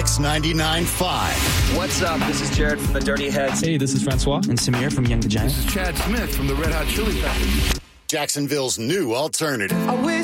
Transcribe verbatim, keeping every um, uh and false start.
X ninety-nine point five. What's up? This is Jared from the Dirty Heads. Hey, this is Francois. And Samir from Young the Giant. This is Chad Smith from the Red Hot Chili Peppers. Jacksonville's new alternative. I wish